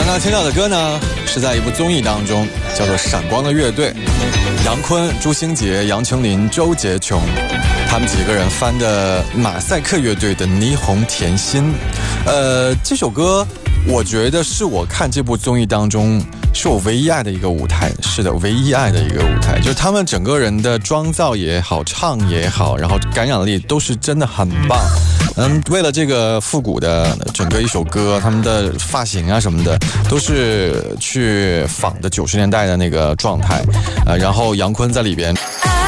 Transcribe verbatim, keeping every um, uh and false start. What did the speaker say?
刚听到的歌呢，是在一部综艺当中，叫做《闪光的乐队》，杨坤、朱星杰、杨丞琳、周杰琼，他们几个人翻的马赛克乐队的《霓虹甜心》。呃，这首歌我觉得是我看这部综艺当中是我唯一爱的一个舞台，是的，唯一爱的一个舞台，就是他们整个人的妆造也好，唱也好，然后感染力都是真的很棒。嗯，为了这个复古的整个一首歌，他们的发型啊什么的都是去仿的九十年代的那个状态，呃，然后杨坤在里边。